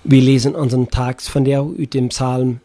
Wir lesen unseren Text von der aus dem Psalm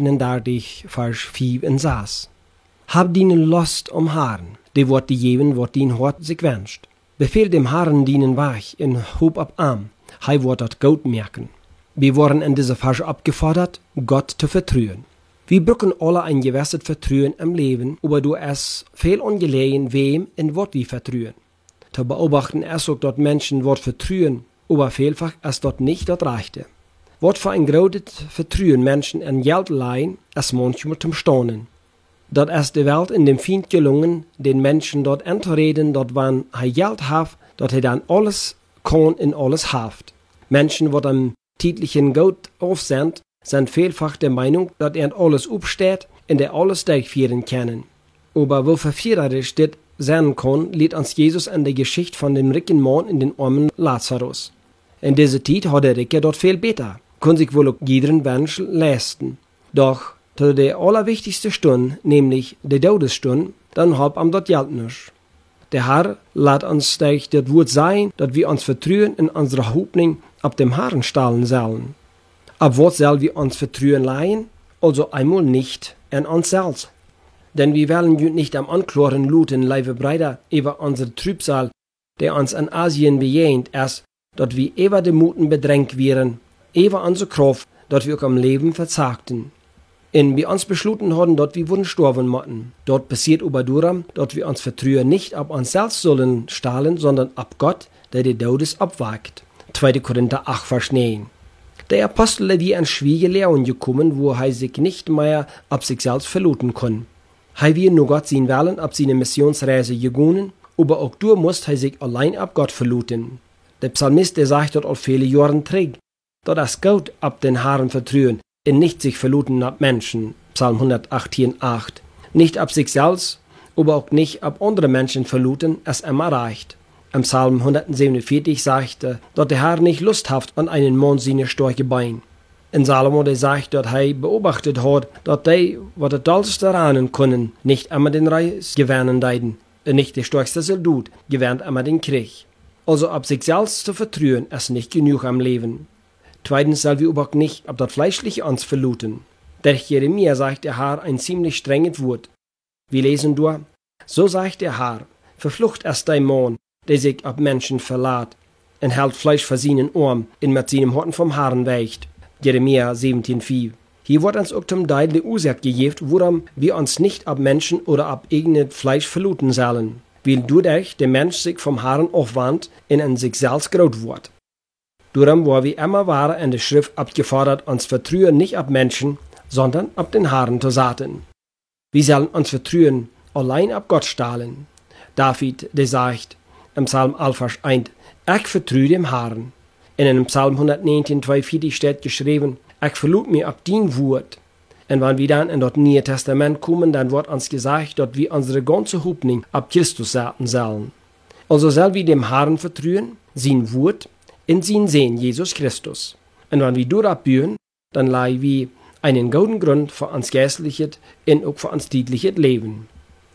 37, Vers 5 und 6. Hab dienen Lust um Haaren, die wordt die geben, wat dien Hort sich wünscht. Befehl dem Haaren dienen weich in Hoop ab Arm, hij wordt dat Gout merken. Wir worden in dieser Vers abgefordert, Gott zu vertrauen. Wir brauchen alle ein gewisses Vertrauen im Leben, aber du es viel ungelegen, wem und wat wir vertrauen. Zu beobachten ist auch, dass Menschen Wort vertrauen, aber vielfach ist dort nicht das Rechte. Wat für ein großes Vertrauen Menschen in Geld leihen, ist manchmal zum Staunen. Dat ist der Welt in dem Feind gelungen, den Menschen dort einzureden, dass wenn er Geld hat, dass er dann alles kann und alles haft. Menschen, die am täglichen Geld aufsend, sind vielfach der Meinung, dass er alles aufsteht und er alles durchführen kann. Aber wo verführerisch das sein kann, liegt uns Jesus in der Geschichte von dem reichen Mann in den armen Lazarus. In dieser Zeit hat der Reiche dort viel besser, kann sich wohl auch jeden Wunsch leisten. Doch zu der allerwichtigsten Stunde, nämlich der Todesstunde, dann hat am dort Geld nicht. Der Herr lässt uns durch das Wort sein, dass wir uns vertrauen in unserer Hoffnung ab dem Herrn stellen sollen. Ab was soll wir uns vertrauen leihen? Also einmal nicht in uns selbst. Denn wir wollen nicht am Ankloren luten, liebe Brüder, über unsere Trübsal, der uns in Asien bejähnt ist, dass wir über den Muten bedrängt wären, über unsere Kraft, dass wir auch am Leben verzagten. Und wir uns beschlossen haben, dass wir würden sterben müssen. Dort passiert aber darum, dass wir uns vertrauen nicht ab uns selbst sollen stahlen, sondern ab Gott, der die Todes abwagt. 2. Korinther 8, Vers 9. Der Apostel ist wie ein schwierige Lehren gekommen, wo er sich nicht mehr ab sich selbst verloten kann. Er will nur Gott sein Willen ab seine Missionsreise gegangen, aber auch du musst er sich allein ab Gott verloten. Der Psalmist, der sagt dort auch viele Jahre trägt, dass das Gott ab den Herrn vertrauen und nicht sich verloten ab Menschen. Psalm 118, 8. Nicht ab sich selbst, aber auch nicht ab andere Menschen verloten, es immer reicht. Im Psalm 147 sagt er, dass der Herr nicht Lust hat an einen Mann seine starke Bein. In Salomo, der sagt, dass er beobachtet hat, dass die, was das Tollste erahnen können, nicht immer den Reis gewähren deiden, nicht der stärkste Soldat gewähnt immer den Krieg. Also ab sich selbst zu vertrauen, ist nicht genug am Leben. Zweitens soll wir aber nicht ab das Fleischliche uns verluten. Der Jeremia sagt der Herr ein ziemlich strenges Wort. Wir lesen durch, so sagt der Herr, verflucht ist dein Mann, der sich ab Menschen verlässt, und hält Fleisch vor seinen Arm, und mit seinem Horten vom Herrn weicht. Jeremia 17,4. Hier wird uns auch zum Teil die Ursache gegeben, warum wir uns nicht ab Menschen oder ab irgendein Fleisch verluten sollen, weil dadurch der Mensch sich vom Herrn aufwandt und in sich selbst groß wird. Darum war wir immer waren in der Schrift abgefordert, uns vertrauen nicht ab Menschen, sondern ab den Herrn zu saten. Wir sollen uns vertrauen, allein ab Gott stahlen. David, der sagt, im Psalm 11, Vers 1, ich vertraue dem Herrn. In einem Psalm 119, 2,4 steht geschrieben, ich verlut mir ab dein Wort. Und wenn wir dann in das Neue Testament kommen, dann wird uns gesagt, dass wir unsere ganze Hoffnung ab Christus setzen sollen. Also sollen wir dem Herrn vertrauen, sein Wort, in sein Sehen Jesus Christus. Und wenn wir darauf bauen, dann leihen wir einen guten Grund für uns geistliches und auch für uns tägliches Leben.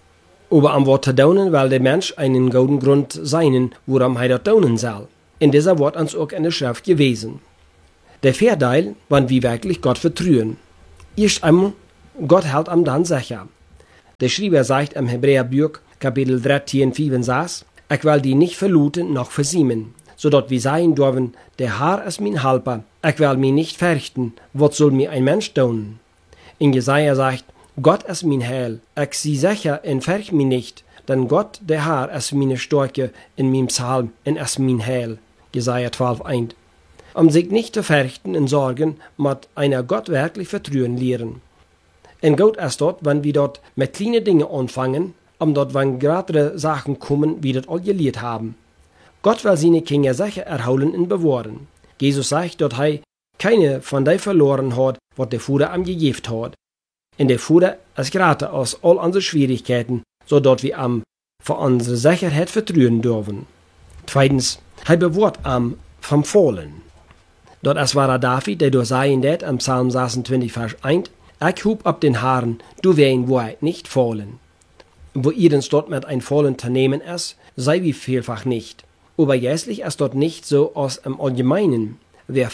Aber am Wort zu daunen, weil der Mensch einen guten Grund sein, woran er das daunen soll. In dieser Wort uns auch in der Schrift gewesen. Der Vorteil, wenn wir wirklich Gott vertrauen. Erst einmal, Gott hält am dann sicher. Der Schreiber sagt im Hebräerbuch, Kapitel 13, 5 und 6, ich will die nicht verluten noch versiemen, sodass wir sagen dürfen, der Herr ist mein Helfer, ich will mich nicht fürchten, was soll mir ein Mensch tun? In Jesaja sagt, Gott ist mein Heil, ich sie sicher und fürcht mich nicht, denn Gott, der Herr, ist meine Stärke in meinem Psalm und ist mein Heil. Jesaja 12, 1. Sich nicht zu fürchten und sorgen, mit einer Gott wirklich vertrauen lehren. Und Gott ist dort, wenn wir dort mit kleinen Dingen anfangen, dort, wenn gerade Sachen kommen, wie das all gelehrt haben. Gott will seine Kinder sicher erholen und bewahren. Jesus sagt, dass er keine von denen verloren hat, was der Vater ihm gegeben hat. Und der Vater ist gerade aus all unseren Schwierigkeiten, sodass wir ihm für unsere Sicherheit vertrauen dürfen. Zweitens, er bewahrt ihm vom Fallen. Dort es war David, der durch sein det am Psalm 26, Vers 1, ich hub ab den Haaren, du wen wo nicht fallen. Wo ihrens dort mit ein Fallen zu nehmen ist, sei wie vielfach nicht. Aber jährlich ist dort nicht so aus im Allgemeinen. Wer fällt,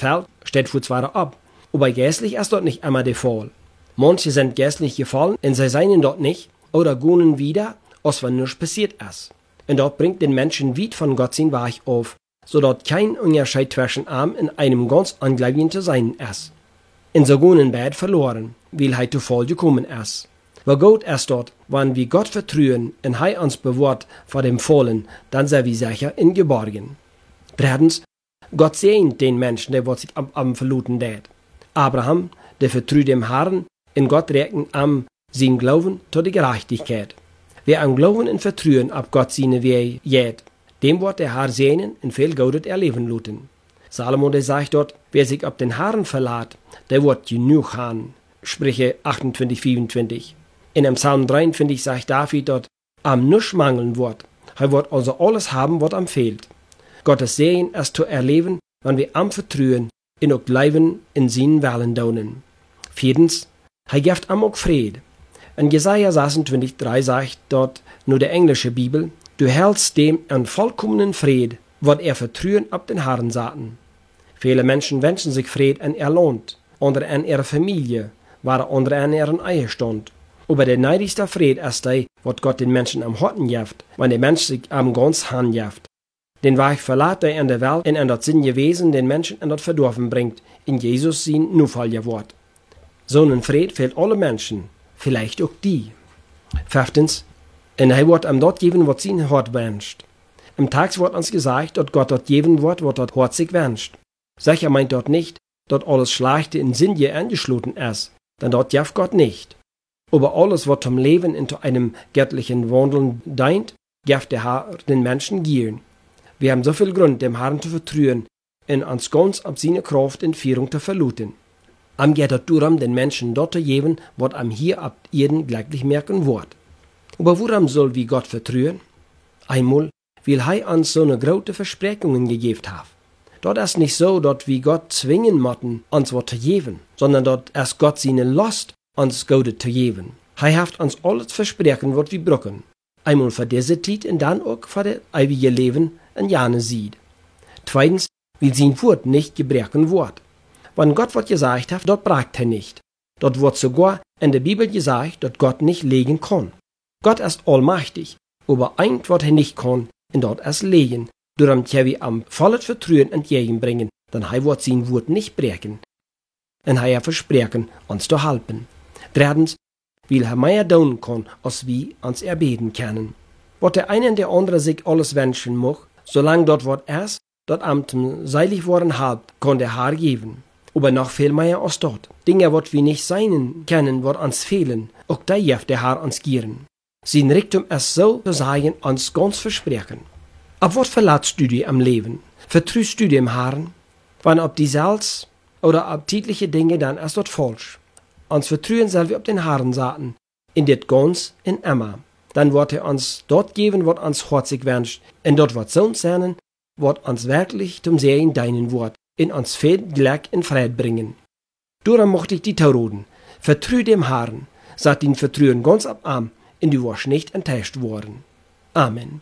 steht für zwar ab, aber geistlich ist dort nicht immer der Fall. Manche sind geistlich gefallen und sie seien dort nicht oder gehen wieder, als wenn nichts passiert ist. Und dort bringt den Menschen weit von Gott sein Weg auf, so dort kein Unterschied zwischen ihm und einem ganz Ungläubigen zu sein ist. In so gehen Bad verloren, weil er zu Fall gekommen ist. Weil Gott ist dort, wenn wir Gott vertrauen und er uns bewahrt vor dem Fallen, dann sind wir sicher in Geborgen. Drittens, Gott segnet den Menschen, der sich am Verluten tät. Abraham, der vertraut dem Herrn, in Gott rechnet am sein Glauben zu der Gerechtigkeit. Wer am Glauben und Vertrauen ab Gott seine Wege geht, dem wird der Herr segnen und viel Gutes erleben lassen. Salomo, der sagt dort, wer sich auf den Herrn verlässt, der wird genug haben. Sprüche 28, 24. In dem Psalm 53 sagt David dort, am nichts mangeln wird. Er wird also alles haben, was am fehlt. Gottes Segen ist zu erleben, wenn wir am Vertrauen und auch bleiben in seinen Willen daunen. Viertens, er gibt am auch Friede. In Jesaja 26,3 sagt dort nur der englische Bibel, du hältst dem an vollkommenen Fried, wat vertrauen ab den Herrn saten. Viele Menschen wünschen sich Fried an ihr Land, andere an ihre Familie, waren andere an ihren Ehestand. Aber der neidigste Fried ist der, wat Gott den Menschen am Horten jaft, wenn der Mensch sich am ganz Hand jaft. Den Weg verlässt er in der Welt und in das sinnige Wesen den Menschen in das Verdorfen bringt, in Jesus sein Nufalliger Wort. So ein Fried fehlt alle Menschen, vielleicht auch die. Fünftens, und er wird am dort geben, was sein Hort wünscht. Im Text wird uns gesagt, dass Gott dort geben wird, was dort Hort sich wünscht. Sicher meint dort nicht, dass alles Schlechte in Sinn je angeschlossen ist, denn dort jaft Gott nicht. Aber alles, was zum Leben into einem göttlichen Wandeln dient, jaft der Herr den Menschen gehen. Wir haben so viel Grund, dem Herrn zu vertrauen und uns ganz ab seine Kraft in Führung zu verluten. Am geht es darum, den Menschen dort zu geben, was am hier ab jeden glücklich merken wird. Aber woran soll wir Gott vertrauen? Einmal, weil er uns so eine große Versprechungen gegeben hat. Dort ist nicht so, dass wir Gott zwingen müssen, uns was zu geben, sondern dort ist Gott seine Lust, uns Gutes zu geben. Er hat uns alles versprechen, was wir brauchen. Einmal für diese Zeit und dann auch für das ewige Leben in Jahre sieht. Zweitens, weil sein Wort nicht gebrochen wird. Wenn Gott was gesagt hat, dort bragt er nicht. Dort wird sogar in der Bibel gesagt, dass Gott nicht legen kann. Gott ist allmächtig, aber eins, was er nicht kann, und dort ist legen. Darum können wir am volles Vertrauen entgegenbringen, denn er wird sein Wort nicht brechen. Und er versprechen, uns zu helfen. Drittens, weil er mehr tun kann, als wir uns erbeten können. Was der eine und der andere sich alles wünschen mag, solange dort was ist, dort am zum seilig worden hat, kann der Herr geben. Aber noch viel mehr als dort. Dinge, was wir nicht sein können, was uns fehlen, auch da darf der Herr uns geben. Sein Richtung ist so zu sagen, uns ganz versprechen. Ab was verlässt du dich am Leben? Vertraust du dem Herrn? Wenn ob die Salz oder appetitliche Dinge, dann ist dort falsch. Uns vertrauen soll wir auf den Herrn sagen, in det ganz in immer. Dann wird er uns dort geben, was uns herzig wünscht, und dort wird so sein, was uns wirklich zum Sehen deinen Wort, in uns viel Glück und Frieden bringen. Darum mochte ich die Tauroden. Vertrau dem Herrn, sagt ihn Vertrauen ganz ab Arm, und du wirst nicht enttäuscht worden. Amen.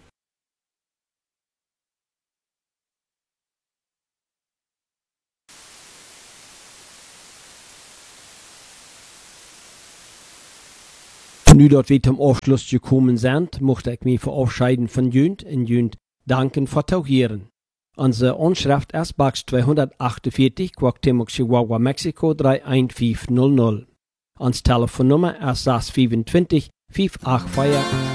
Nu dat wir zum Abschluss gekommen sind, möchte ich mich verabschieden von Jünd und Jünd danken für Tauchieren. Unsere Anschrift ist Box 248, Cuauhtémoc, Chihuahua, Mexiko 31500. Unsere Telefonnummer ist 625 584